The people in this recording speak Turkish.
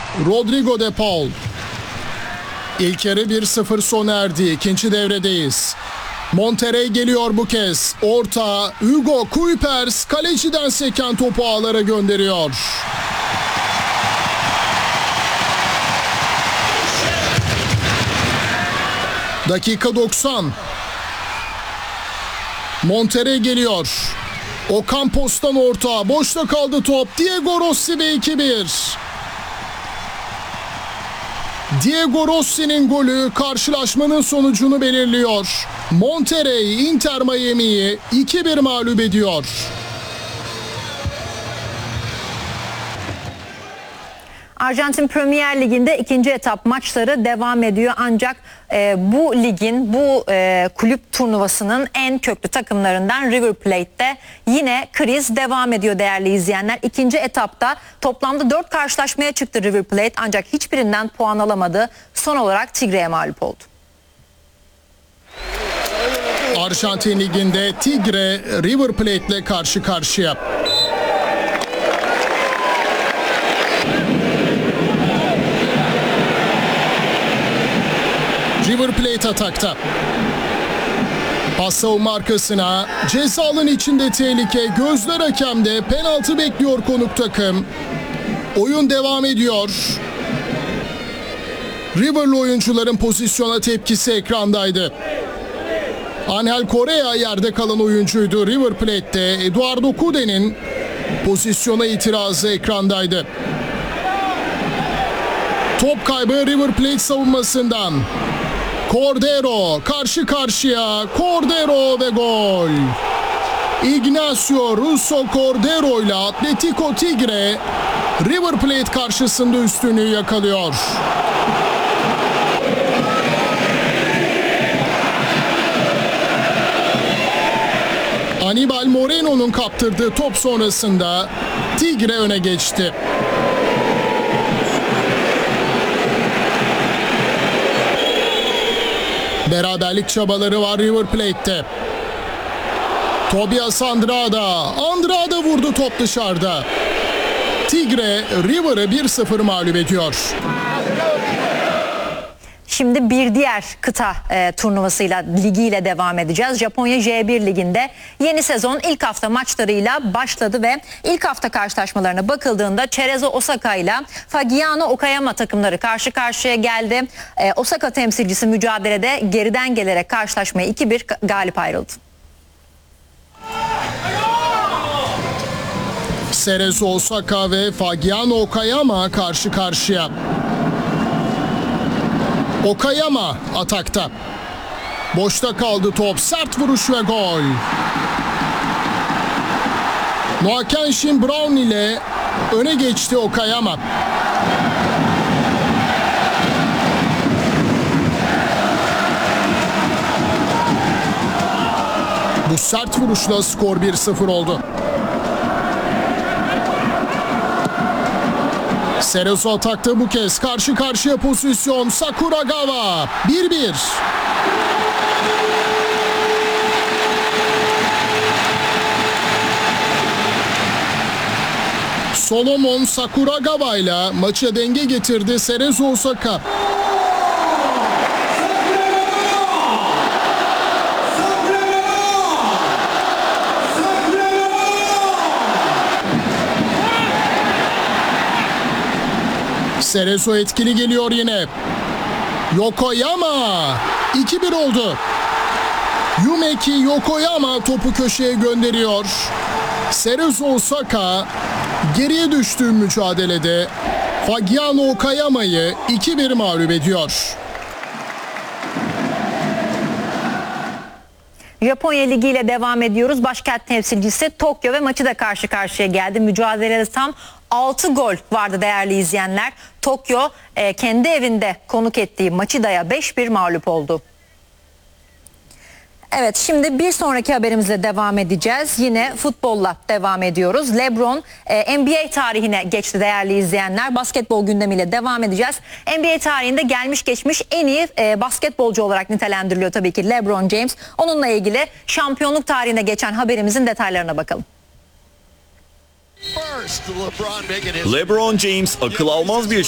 Rodrigo de Paul. İlk yarı 1-0 sona erdi. İkinci devredeyiz. Monterrey geliyor bu kez. Orta, Hugo Kuipers kaleciden seken topu ağlara gönderiyor. Dakika 90. Monterrey geliyor. Ocampos'tan orta. Boşta kaldı top. Diego Rossi ve 2-1. Diego Rossi'nin golü karşılaşmanın sonucunu belirliyor. Monterrey Inter Miami'yi 2-1 mağlup ediyor. Arjantin Premier Ligi'nde ikinci etap maçları devam ediyor. Ancak bu ligin, bu kulüp turnuvasının en köklü takımlarından River Plate'de yine kriz devam ediyor değerli izleyenler. İkinci etapta toplamda 4 karşılaşmaya çıktı River Plate ancak hiçbirinden puan alamadı. Son olarak Tigre'ye mağlup oldu. Arjantin Ligi'nde Tigre River Plate ile karşı karşıya. River Plate atakta. Pas savunma arkasına, ceza alanı içinde tehlike, gözler hakemde, penaltı bekliyor konuk takım. Oyun devam ediyor. River'lı oyuncuların pozisyona tepkisi ekrandaydı. Angel Correa yerde kalan oyuncuydu River Plate'te. Eduardo Cude'nin pozisyona itirazı ekrandaydı. Top kaybı River Plate savunmasından. Cordero karşı karşıya, Cordero ve gol. Ignacio Russo Cordero ile Atletico Tigre River Plate karşısında üstünlüğü yakalıyor. Aníbal Moreno'nun kaptırdığı top sonrasında Tigre öne geçti. Beraberlik çabaları var River Plate'te. Tobias Andrada vurdu, top dışarıda. Tigre River'ı 1-0 mağlup ediyor. Şimdi bir diğer kıta turnuvasıyla, ligiyle devam edeceğiz. Japonya J1 Ligi'nde yeni sezon ilk hafta maçlarıyla başladı ve ilk hafta karşılaşmalarına bakıldığında Cerezo Osaka ile Fagiano Okayama takımları karşı karşıya geldi. Osaka temsilcisi mücadelede geriden gelerek karşılaşmaya 2-1 galip ayrıldı. Cerezo Osaka ve Fagiano Okayama karşı karşıya. Okayama atakta. Boşta kaldı top. Sert vuruş ve gol. Noah Kenshin Brown ile öne geçti Okayama. Bu sert vuruşla skor 1-0 oldu. Cerezo atakta bu kez. Karşı karşıya pozisyon. Sakuragawa 1-1. Solomon Sakuragawa ile maça denge getirdi Cerezo Osaka. Cerezo etkili geliyor yine. Yokoyama 2-1 oldu. Yumeki Yokoyama topu köşeye gönderiyor. Cerezo Osaka geriye düştüğü mücadelede Fagiano Okayama'yı 2-1 mağlup ediyor. Japonya Ligi ile devam ediyoruz. Başkent temsilcisi Tokyo ve maçı da karşı karşıya geldi. Mücadelede tam 6 gol vardı değerli izleyenler. Tokyo kendi evinde konuk ettiği Machida'ya 5-1 mağlup oldu. Evet, şimdi bir sonraki haberimizle devam edeceğiz. Yine futbolla devam ediyoruz. LeBron NBA tarihine geçti değerli izleyenler. Basketbol gündemiyle devam edeceğiz. NBA tarihinde gelmiş geçmiş en iyi basketbolcu olarak nitelendiriliyor tabii ki LeBron James. Onunla ilgili şampiyonluk tarihine geçen haberimizin detaylarına bakalım. LeBron James akıl almaz bir